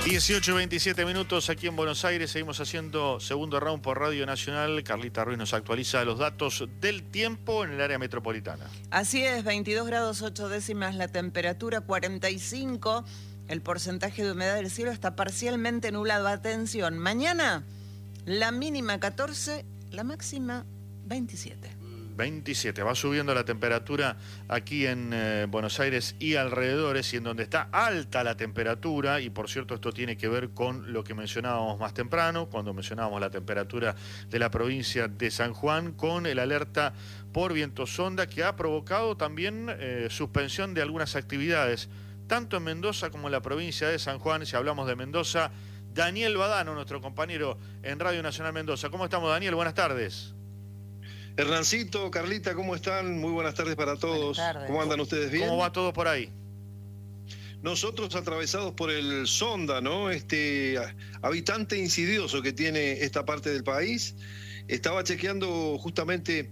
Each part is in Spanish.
18:27 minutos aquí en Buenos Aires. Seguimos haciendo segundo round por Radio Nacional. Carlita Ruiz nos actualiza los datos del tiempo en el área metropolitana. Así es, 22 grados 8 décimas la temperatura, 45 el porcentaje de humedad del cielo, está parcialmente nublado. Atención, mañana la mínima 14, la máxima 27. 27, va subiendo la temperatura aquí en Buenos Aires y alrededores, y en donde está alta la temperatura, y por cierto esto tiene que ver con lo que mencionábamos más temprano, cuando mencionábamos la temperatura de la provincia de San Juan, con el alerta por viento sonda que ha provocado también suspensión de algunas actividades, tanto en Mendoza como en la provincia de San Juan. Si hablamos de Mendoza, Daniel Badano, nuestro compañero en Radio Nacional Mendoza. ¿Cómo estamos, Daniel? Buenas tardes. Hernancito, Carlita, ¿cómo están? Muy buenas tardes para todos. Buenas tardes. ¿Cómo andan ustedes? ¿Bien? ¿Cómo va todo por ahí? Nosotros atravesados por el sonda, ¿no? Este habitante insidioso que tiene esta parte del país. Estaba chequeando justamente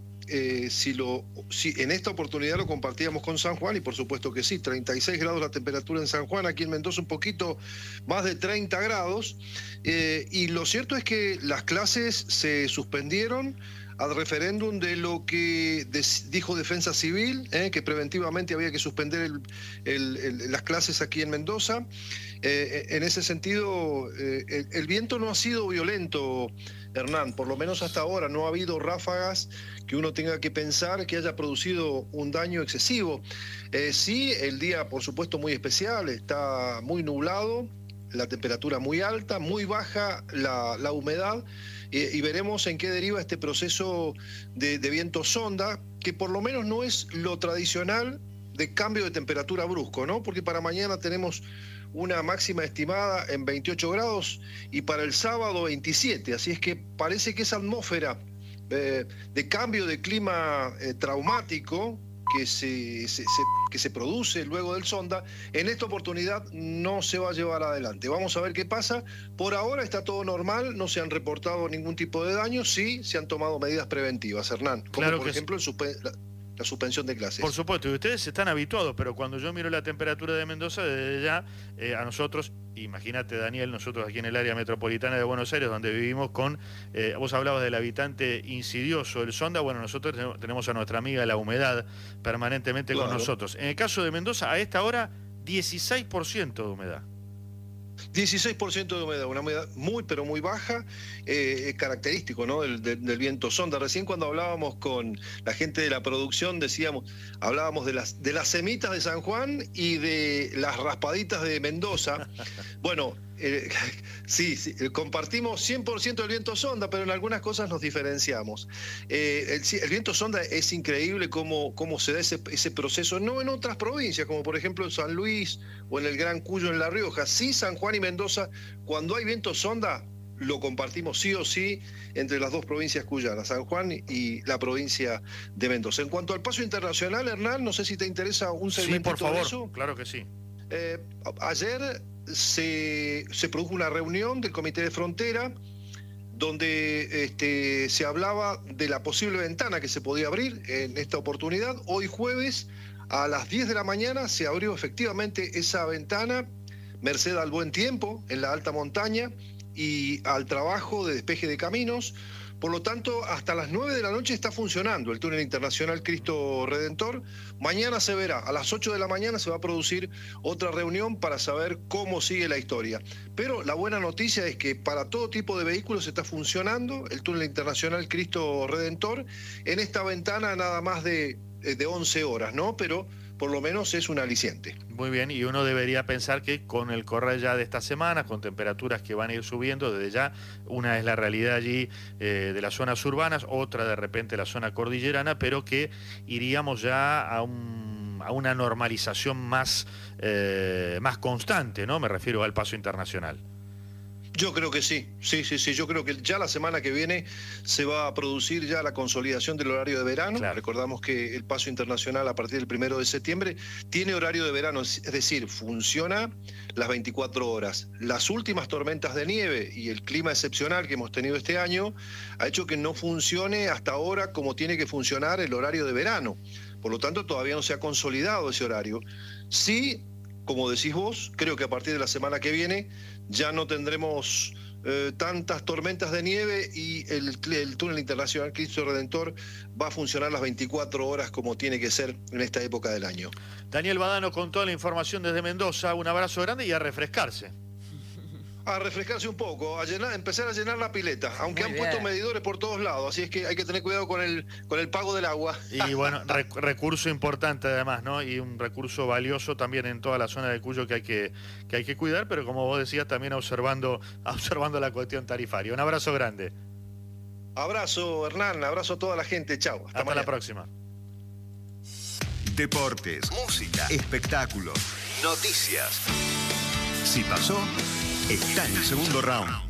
si en esta oportunidad lo compartíamos con San Juan, y por supuesto que sí, 36 grados la temperatura en San Juan, aquí en Mendoza un poquito más de 30 grados, y lo cierto es que las clases se suspendieron al referéndum de lo que dijo Defensa Civil, que preventivamente había que suspender las clases aquí en Mendoza. En ese sentido, el viento no ha sido violento, Hernán, por lo menos hasta ahora no ha habido ráfagas que uno tenga que pensar que haya producido un daño excesivo. Sí, el día, por supuesto, muy especial, está muy nublado, la temperatura muy alta, muy baja la humedad, y veremos en qué deriva este proceso de viento sonda, que por lo menos no es lo tradicional de cambio de temperatura brusco, ¿no? Porque para mañana tenemos una máxima estimada en 28 grados y para el sábado 27, así es que parece que esa atmósfera de cambio de clima traumático que se produce luego del sonda, en esta oportunidad no se va a llevar adelante. Vamos a ver qué pasa. Por ahora está todo normal, no se han reportado ningún tipo de daño, sí se han tomado medidas preventivas, Hernán, como Claro, por ejemplo la suspensión de clases. Por supuesto, y ustedes están habituados, pero cuando yo miro la temperatura de Mendoza, desde ya a nosotros, imagínate, Daniel, nosotros aquí en el área metropolitana de Buenos Aires, donde vivimos con, vos hablabas del habitante insidioso, el sonda, bueno, nosotros tenemos a nuestra amiga la humedad permanentemente con nosotros. En el caso de Mendoza, a esta hora, 16% de humedad. 16% de humedad, una humedad muy pero muy baja, característico, ¿no? del viento sonda. Recién cuando hablábamos con la gente de la producción hablábamos de las semitas de San Juan y de las raspaditas de Mendoza. Bueno, sí, compartimos 100% del viento sonda, pero en algunas cosas nos diferenciamos. El viento sonda es increíble cómo se da ese proceso, no en otras provincias, como por ejemplo en San Luis o en el Gran Cuyo en La Rioja. Sí, San Juan y Mendoza, cuando hay viento sonda, lo compartimos sí o sí entre las dos provincias cuyanas, San Juan y la provincia de Mendoza. En cuanto al paso internacional, Hernán, no sé si te interesa un segmento por favor, de eso. Claro que sí. Ayer se produjo una reunión del Comité de Frontera donde se hablaba de la posible ventana que se podía abrir en esta oportunidad. Hoy jueves a las 10 de la mañana se abrió efectivamente esa ventana, merced al buen tiempo en la alta montaña y al trabajo de despeje de caminos. Por lo tanto, hasta las 9 de la noche está funcionando el túnel internacional Cristo Redentor. Mañana se verá, a las 8 de la mañana se va a producir otra reunión para saber cómo sigue la historia. Pero la buena noticia es que para todo tipo de vehículos está funcionando el túnel internacional Cristo Redentor en esta ventana nada más de 11 horas, ¿no? Pero por lo menos es un aliciente. Muy bien, y uno debería pensar que con el correr ya de esta semana, con temperaturas que van a ir subiendo desde ya, una es la realidad allí de las zonas urbanas, otra de repente la zona cordillerana, pero que iríamos ya a una normalización más constante, ¿no? Me refiero al paso internacional. Yo creo que sí. Yo creo que ya la semana que viene se va a producir ya la consolidación del horario de verano. Claro. Recordamos que el paso internacional a partir del 1 de septiembre tiene horario de verano, es decir, funciona las 24 horas. Las últimas tormentas de nieve y el clima excepcional que hemos tenido este año ha hecho que no funcione hasta ahora como tiene que funcionar el horario de verano. Por lo tanto, todavía no se ha consolidado ese horario. Sí, como decís vos. Creo que a partir de la semana que viene ya no tendremos tantas tormentas de nieve y el túnel internacional Cristo Redentor va a funcionar las 24 horas como tiene que ser en esta época del año. Daniel Badano con toda la información desde Mendoza. Un abrazo grande y a refrescarse. A refrescarse un poco, empezar a llenar la pileta, aunque han puesto medidores por todos lados, así es que hay que tener cuidado con el pago del agua. Y bueno, recurso importante además, ¿no? Y un recurso valioso también en toda la zona de Cuyo que hay que cuidar, pero como vos decías, también observando la cuestión tarifaria. Un abrazo grande. Abrazo, Hernán, abrazo a toda la gente, chau. Hasta la próxima. Deportes, música, espectáculos, noticias. Si pasó, está en el segundo round.